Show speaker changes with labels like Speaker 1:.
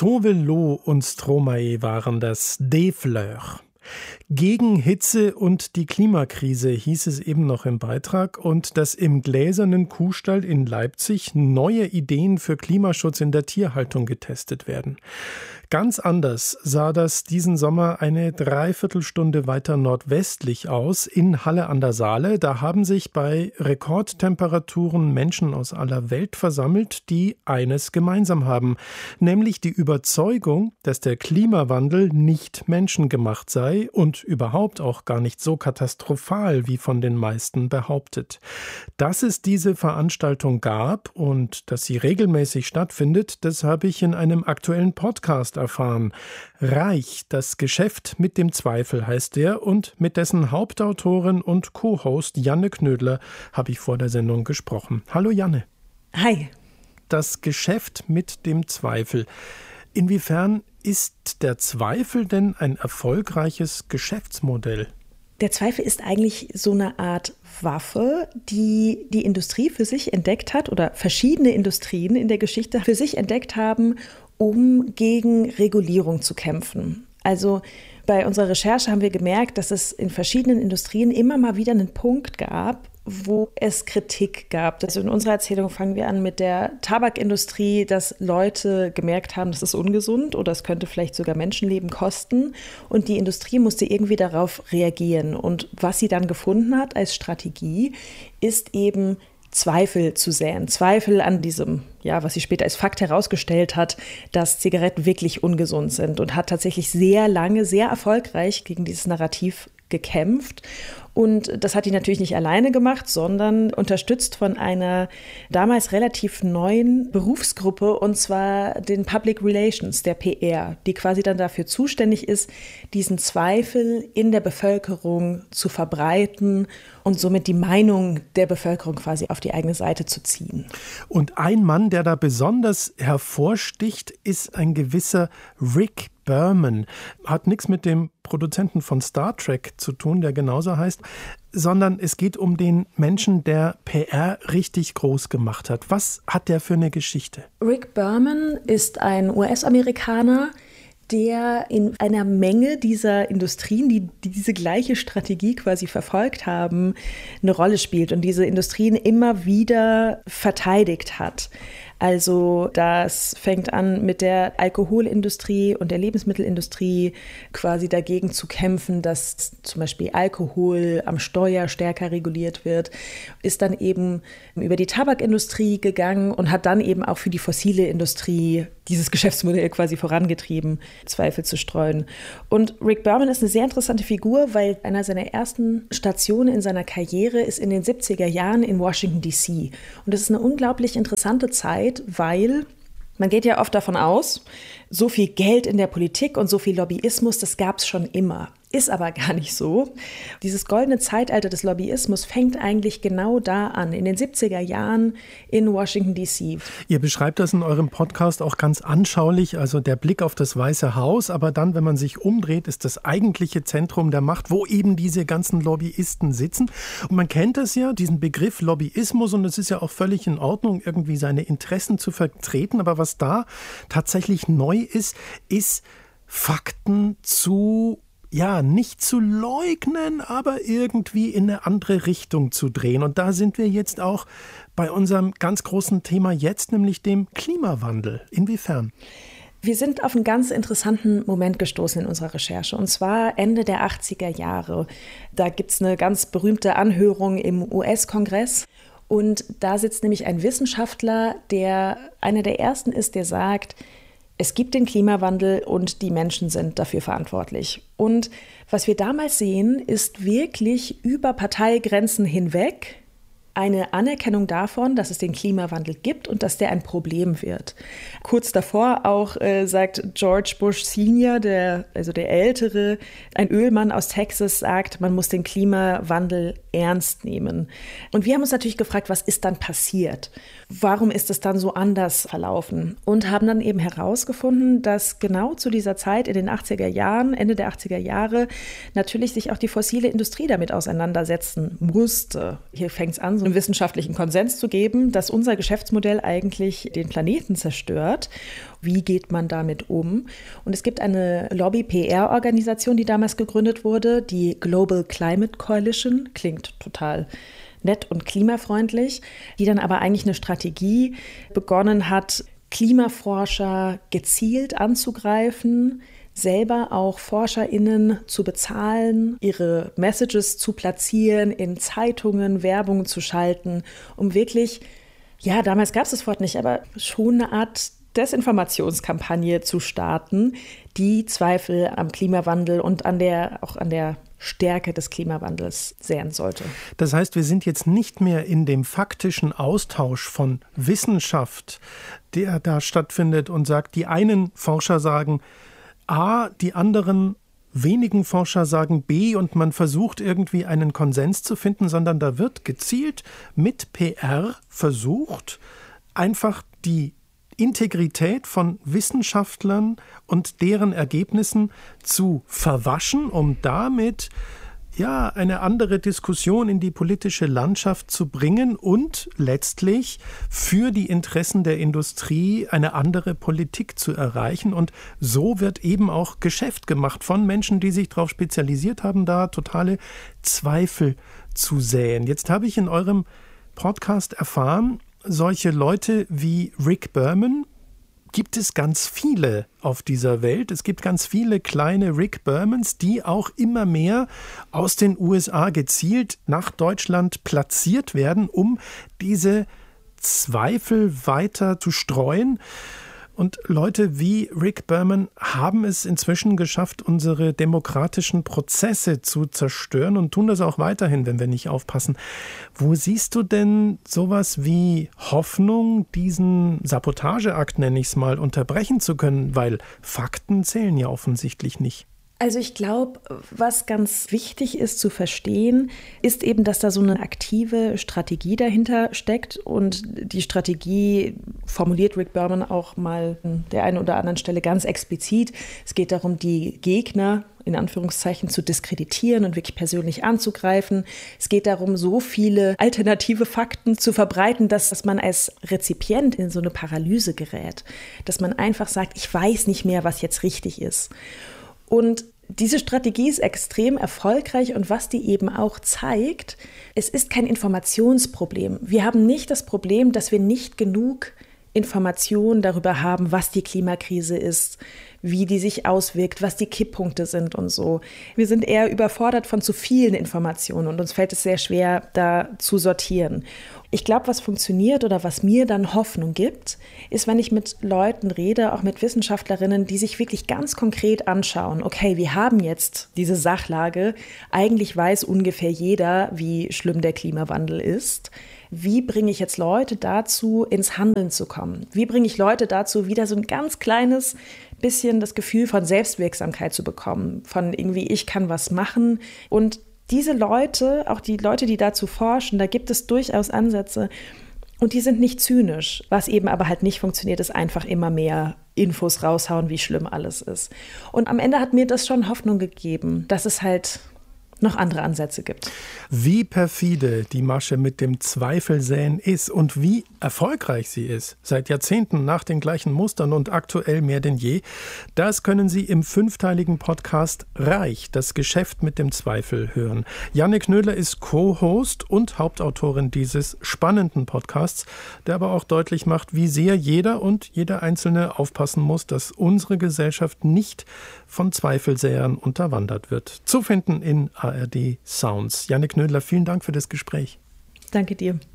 Speaker 1: Tove Lo und Stromae waren das, Des Fleurs. Gegen Hitze und die Klimakrise hieß es eben noch im Beitrag, und dass im Gläsernen Kuhstall in Leipzig neue Ideen für Klimaschutz in der Tierhaltung getestet werden. Ganz anders sah das diesen Sommer eine Dreiviertelstunde weiter nordwestlich aus, in Halle an der Saale. Da haben sich bei Rekordtemperaturen Menschen aus aller Welt versammelt, die eines gemeinsam haben, nämlich die Überzeugung, dass der Klimawandel nicht menschengemacht sei und überhaupt auch gar nicht so katastrophal, wie von den meisten behauptet. Dass es diese Veranstaltung gab und dass sie regelmäßig stattfindet, das habe ich in einem aktuellen Podcast erfahren. Reich, das Geschäft mit dem Zweifel heißt der, und mit dessen Hauptautorin und Co-Host Janne Knödler habe ich vor der Sendung gesprochen. Hallo Janne.
Speaker 2: Hi.
Speaker 1: Das Geschäft mit dem Zweifel. Inwiefern ist der Zweifel denn ein erfolgreiches Geschäftsmodell?
Speaker 2: Der Zweifel ist eigentlich so eine Art Waffe, die die Industrie für sich entdeckt hat oder verschiedene Industrien in der Geschichte für sich entdeckt haben, um gegen Regulierung zu kämpfen. Also bei unserer Recherche haben wir gemerkt, dass es in verschiedenen Industrien immer mal wieder einen Punkt gab, wo es Kritik gab. Also in unserer Erzählung fangen wir an mit der Tabakindustrie, dass Leute gemerkt haben, das ist ungesund oder es könnte vielleicht sogar Menschenleben kosten. Und die Industrie musste irgendwie darauf reagieren. Und was sie dann gefunden hat als Strategie, ist eben Zweifel zu säen. Zweifel an diesem, was sie später als Fakt herausgestellt hat, dass Zigaretten wirklich ungesund sind, und hat tatsächlich sehr lange, sehr erfolgreich gegen dieses Narrativ gekämpft. Und das hat die natürlich nicht alleine gemacht, sondern unterstützt von einer damals relativ neuen Berufsgruppe, und zwar den Public Relations, der PR, die quasi dann dafür zuständig ist, diesen Zweifel in der Bevölkerung zu verbreiten und somit die Meinung der Bevölkerung quasi auf die eigene Seite zu ziehen.
Speaker 1: Und ein Mann, der da besonders hervorsticht, ist ein gewisser Rick Berman. Hat nichts mit dem Produzenten von Star Trek zu tun, der genauso heißt, sondern es geht um den Menschen, der PR richtig groß gemacht hat. Was hat der für eine Geschichte?
Speaker 2: Rick Berman ist ein US-Amerikaner, der in einer Menge dieser Industrien, die diese gleiche Strategie quasi verfolgt haben, eine Rolle spielt und diese Industrien immer wieder verteidigt hat. Also das fängt an mit der Alkoholindustrie und der Lebensmittelindustrie quasi dagegen zu kämpfen, dass zum Beispiel Alkohol am Steuer stärker reguliert wird, ist dann eben über die Tabakindustrie gegangen und hat dann eben auch für die fossile Industrie dieses Geschäftsmodell quasi vorangetrieben, Zweifel zu streuen. Und Rick Berman ist eine sehr interessante Figur, weil einer seiner ersten Stationen in seiner Karriere ist in den 70er Jahren in Washington, D.C. Und das ist eine unglaublich interessante Zeit, weil man geht ja oft davon aus, so viel Geld in der Politik und so viel Lobbyismus, das gab es schon immer. Ist aber gar nicht so. Dieses goldene Zeitalter des Lobbyismus fängt eigentlich genau da an, in den 70er Jahren in Washington, D.C.
Speaker 1: Ihr beschreibt das in eurem Podcast auch ganz anschaulich, also der Blick auf das Weiße Haus, aber dann, wenn man sich umdreht, ist das eigentliche Zentrum der Macht, wo eben diese ganzen Lobbyisten sitzen. Und man kennt das ja, diesen Begriff Lobbyismus, und es ist ja auch völlig in Ordnung, irgendwie seine Interessen zu vertreten. Aber was da tatsächlich neu ist Fakten nicht zu leugnen, aber irgendwie in eine andere Richtung zu drehen. Und da sind wir jetzt auch bei unserem ganz großen Thema jetzt, nämlich dem Klimawandel. Inwiefern?
Speaker 2: Wir sind auf einen ganz interessanten Moment gestoßen in unserer Recherche, und zwar Ende der 80er Jahre. Da gibt es eine ganz berühmte Anhörung im US-Kongress. Und da sitzt nämlich ein Wissenschaftler, der einer der ersten ist, der sagt, es gibt den Klimawandel und die Menschen sind dafür verantwortlich. Und was wir damals sehen, ist wirklich über Parteigrenzen hinweg eine Anerkennung davon, dass es den Klimawandel gibt und dass der ein Problem wird. Kurz davor auch sagt George Bush Senior, der Ältere, ein Ölmann aus Texas, sagt, man muss den Klimawandel ernst nehmen. Und wir haben uns natürlich gefragt, was ist dann passiert? Warum ist es dann so anders verlaufen? Und haben dann eben herausgefunden, dass genau zu dieser Zeit in den 80er Jahren, Ende der 80er Jahre, natürlich sich auch die fossile Industrie damit auseinandersetzen musste. Hier fängt es an, so einen wissenschaftlichen Konsens zu geben, dass unser Geschäftsmodell eigentlich den Planeten zerstört. Wie geht man damit um? Und es gibt eine Lobby-PR-Organisation, die damals gegründet wurde, die Global Climate Coalition, klingt total nett und klimafreundlich, die dann aber eigentlich eine Strategie begonnen hat, Klimaforscher gezielt anzugreifen, selber auch ForscherInnen zu bezahlen, ihre Messages zu platzieren, in Zeitungen Werbung zu schalten, um wirklich, ja, damals gab es das Wort nicht, aber schon eine Art Desinformationskampagne zu starten, die Zweifel am Klimawandel und auch an der Stärke des Klimawandels säen sollte.
Speaker 1: Das heißt, wir sind jetzt nicht mehr in dem faktischen Austausch von Wissenschaft, der da stattfindet und sagt, die einen Forscher sagen A, die anderen wenigen Forscher sagen B und man versucht irgendwie einen Konsens zu finden, sondern da wird gezielt mit PR versucht, einfach die Integrität von Wissenschaftlern und deren Ergebnissen zu verwaschen, um damit eine andere Diskussion in die politische Landschaft zu bringen und letztlich für die Interessen der Industrie eine andere Politik zu erreichen. Und so wird eben auch Geschäft gemacht von Menschen, die sich darauf spezialisiert haben, da totale Zweifel zu säen. Jetzt habe ich in eurem Podcast erfahren, solche Leute wie Rick Berman gibt es ganz viele auf dieser Welt. Es gibt ganz viele kleine Rick Bermans, die auch immer mehr aus den USA gezielt nach Deutschland platziert werden, um diese Zweifel weiter zu streuen. Und Leute wie Rick Berman haben es inzwischen geschafft, unsere demokratischen Prozesse zu zerstören und tun das auch weiterhin, wenn wir nicht aufpassen. Wo siehst du denn sowas wie Hoffnung, diesen Sabotageakt, nenne ich es mal, unterbrechen zu können? Weil Fakten zählen ja offensichtlich nicht.
Speaker 2: Also ich glaube, was ganz wichtig ist zu verstehen, ist eben, dass da so eine aktive Strategie dahinter steckt. Und die Strategie formuliert Rick Berman auch mal an der einen oder anderen Stelle ganz explizit. Es geht darum, die Gegner in Anführungszeichen zu diskreditieren und wirklich persönlich anzugreifen. Es geht darum, so viele alternative Fakten zu verbreiten, dass man als Rezipient in so eine Paralyse gerät. Dass man einfach sagt, ich weiß nicht mehr, was jetzt richtig ist. Und diese Strategie ist extrem erfolgreich und was die eben auch zeigt, es ist kein Informationsproblem. Wir haben nicht das Problem, dass wir nicht genug Informationen darüber haben, was die Klimakrise ist, wie die sich auswirkt, was die Kipppunkte sind und so. Wir sind eher überfordert von zu vielen Informationen und uns fällt es sehr schwer, da zu sortieren. Ich glaube, was funktioniert oder was mir dann Hoffnung gibt, ist, wenn ich mit Leuten rede, auch mit Wissenschaftlerinnen, die sich wirklich ganz konkret anschauen, okay, wir haben jetzt diese Sachlage, eigentlich weiß ungefähr jeder, wie schlimm der Klimawandel ist. Wie bringe ich jetzt Leute dazu, ins Handeln zu kommen? Wie bringe ich Leute dazu, wieder so ein ganz kleines bisschen das Gefühl von Selbstwirksamkeit zu bekommen, von irgendwie, ich kann was machen. Und diese Leute, auch die Leute, die dazu forschen, da gibt es durchaus Ansätze und die sind nicht zynisch. Was eben aber halt nicht funktioniert, ist einfach immer mehr Infos raushauen, wie schlimm alles ist. Und am Ende hat mir das schon Hoffnung gegeben, dass es halt noch andere Ansätze gibt.
Speaker 1: Wie perfide die Masche mit dem Zweifelsäen ist und wie erfolgreich sie ist, seit Jahrzehnten nach den gleichen Mustern und aktuell mehr denn je, das können Sie im 5-teiligen Podcast Reich, das Geschäft mit dem Zweifel hören. Janne Knödler ist Co-Host und Hauptautorin dieses spannenden Podcasts, der aber auch deutlich macht, wie sehr jeder und jeder Einzelne aufpassen muss, dass unsere Gesellschaft nicht von Zweifelsäern unterwandert wird. Zu finden in ARD Sounds. Janne Knödler, vielen Dank für das Gespräch.
Speaker 2: Danke dir.